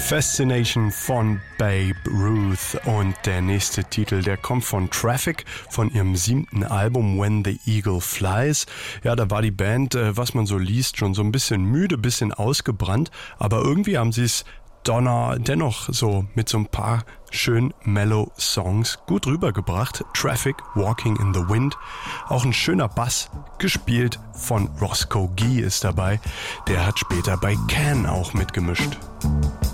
Fascination von Babe Ruth und der nächste Titel, der kommt von Traffic, von ihrem 7. Album When the Eagle Flies. Ja, da war die Band, was man so liest, schon so ein bisschen müde, bisschen ausgebrannt, aber irgendwie haben sie es dennoch so mit so ein paar schön mellow Songs gut rübergebracht. Traffic, Walking in the Wind. Auch ein schöner Bass, gespielt von Roscoe Gee ist dabei. Der hat später bei Can auch mitgemischt.